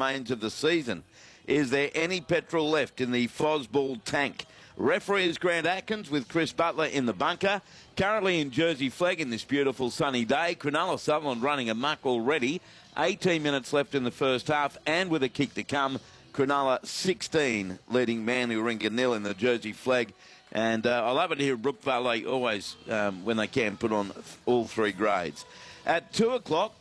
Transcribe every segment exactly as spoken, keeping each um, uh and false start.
mains of the season. Is there any petrol left in the Fosball tank? Referee is Grant Atkins with Chris Butler in the bunker. Currently in Jersey Flegg in this beautiful sunny day. Cronulla Sutherland running amok already. eighteen minutes left in the first half, and with a kick to come, Cronulla sixteen leading Manly Warringah nil in the Jersey Flegg. And uh, I love it here at Brookvale. They always, um, when they can, put on all three grades. At two o'clock,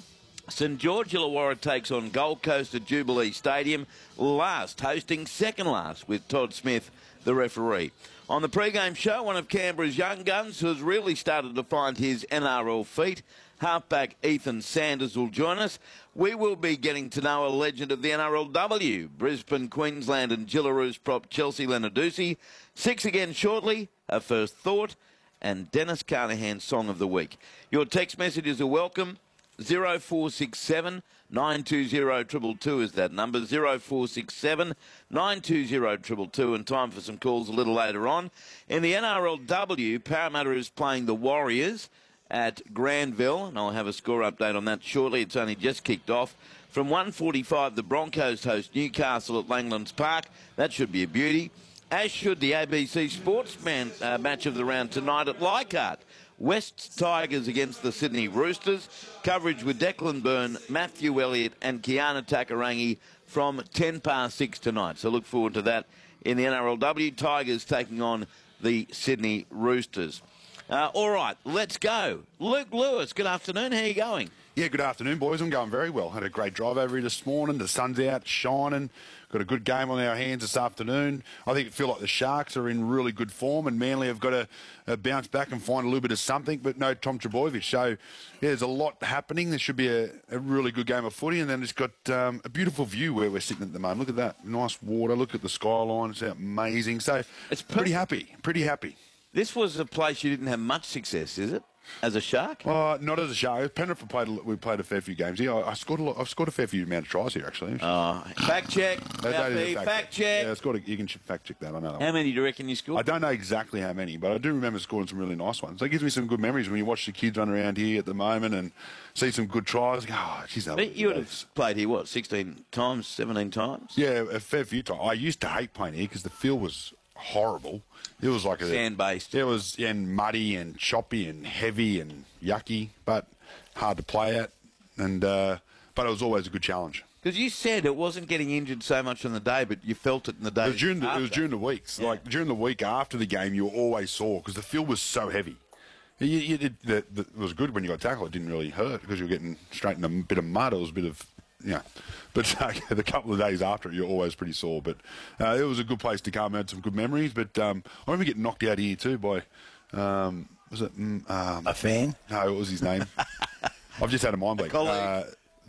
St George Illawarra takes on Gold Coast at Jubilee Stadium. Last, hosting second last, with Todd Smith, the referee. On the pre-game show, one of Canberra's young guns who has really started to find his N R L feet, halfback Ethan Sanders, will join us. We will be getting to know a legend of the N R L W, Brisbane, Queensland and Gillaroos prop Chelsea Lenarduzzi. Six again shortly, a first thought, and Dennis Carnahan's Song of the Week. Your text messages are welcome. zero four six seven, nine two zero, two two two is that number. zero four six seven, nine two zero, two two two, and time for some calls a little later on. In the N R L W, Parramatta is playing the Warriors at Granville, and I'll have a score update on that shortly. It's only just kicked off. From one forty-five, the Broncos host Newcastle at Langlands Park. That should be a beauty. As should the A B C Sportsman uh, match of the round tonight at Leichhardt. West Tigers against the Sydney Roosters. Coverage with Declan Byrne, Matthew Elliott and Kiana Takarangi from ten past six tonight. So look forward to that in the N R L W. Tigers taking on the Sydney Roosters. Uh, all right, let's go. Luke Lewis, good afternoon. How are you going? Yeah, good afternoon, boys. I'm going very well. Had a great drive over here this morning. The sun's out, shining. Got a good game on our hands this afternoon. I think it feels like the Sharks are in really good form, and Manly have got to uh, bounce back and find a little bit of something, but no Tom Trbojevic. So, yeah, there's a lot happening. There should be a, a really good game of footy, and then it's got um, a beautiful view where we're sitting at the moment. Look at that. Nice water. Look at the skyline. It's amazing. So, it's pretty happy. Pretty happy. This was a place you didn't have much success, is it? As a Shark? Uh, not as a Shark. Penrith played. We played a fair few games here. I, I scored a lot. I've scored a fair few amount of tries here, actually. Oh, fact check. That, that is a fact, fact check. Yeah, it's got a, you can fact check that. I know. That how one. many do you reckon you scored? I don't know exactly how many, but I do remember scoring some really nice ones. That gives me some good memories when you watch the kids run around here at the moment and see some good tries. Oh, geez, but you would have played here, what, sixteen times, seventeen times? Yeah, a fair few times. I used to hate playing here because the field was horrible. It was like a sand-based. It was yeah, and muddy and choppy and heavy and yucky, but hard to play at. And uh, but it was always a good challenge. Because you said it wasn't getting injured so much on the day, but you felt it in the day. It was during the, after. it was during the weeks. Yeah. Like during the week after the game, you were always sore because the field was so heavy. You, you did, the, the, it was good when you got tackled. It didn't really hurt because you were getting straight in a bit of mud. It was a bit of yeah, but uh, the couple of days after, you're always pretty sore. But uh, it was a good place to come. I had some good memories. But um, I remember getting knocked out here too by, um, was it mm, um, a fan? No, it was his name. I've just had a mind blank. Uh,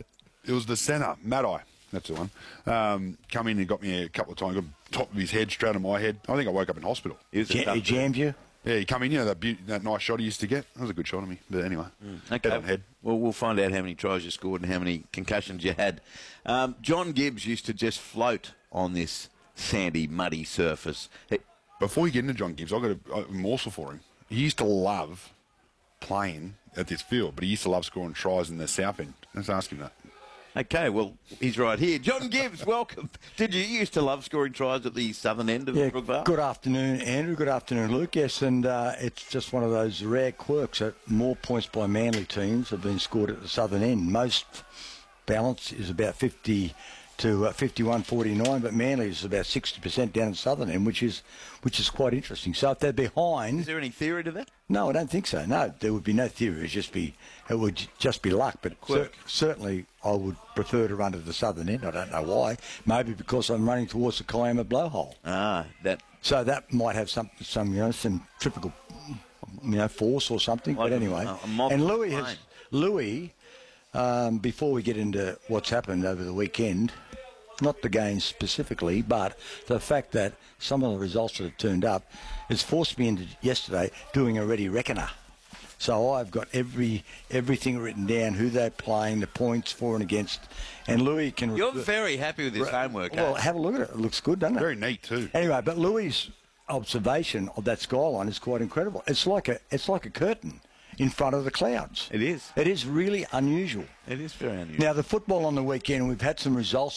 it was the centre, Maddie. That's the one. Um, come in and got me a couple of times. Got top of his head straight on my head. I think I woke up in hospital. He, Jam- he jammed you? Yeah, he come in, you know, that, be- that nice shot he used to get. That was a good shot of me. But anyway, mm. okay. Head on head. Well, we'll find out how many tries you scored and how many concussions you had. Um, John Gibbs used to just float on this sandy, muddy surface. He- Before you get into John Gibbs, I've got a, a morsel for him. He used to love playing at this field, but he used to love scoring tries in the south end. Let's ask him that. Okay, well, he's right here. John Gibbs, welcome. Did you used to love scoring tries at the southern end of yeah, Brookvale? Good afternoon, Andrew. Good afternoon, Luke. Yes, and uh, it's just one of those rare quirks that more points by Manly teams have been scored at the southern end. Most balance is about fifty to uh, fifty-one forty-nine, but Manly is about sixty percent down at southern end, which is which is quite interesting. So if they're behind... Is there any theory to that? No, I don't think so. No, there would be no theory. It would just be, it would just be luck. But cer- certainly I would prefer to run to the southern end. I don't know why. Maybe because I'm running towards the Kiama blowhole. Ah, that... So that might have some, some you know, some typical, you know, force or something. Like but anyway. A, a and Louis has... Louis, um, before we get into what's happened over the weekend... Not the game specifically, but the fact that some of the results that have turned up has forced me into yesterday doing a ready reckoner. So I've got every everything written down, who they're playing, the points for and against. And Louis can... You're very happy with this re- homework, Well, eh? have a look at it. It looks good, doesn't it? Very neat, too. Anyway, but Louis' observation of that skyline is quite incredible. It's like a it's like a curtain in front of the clouds. It is. It is really unusual. It is very unusual. Now, the football on the weekend, we've had some results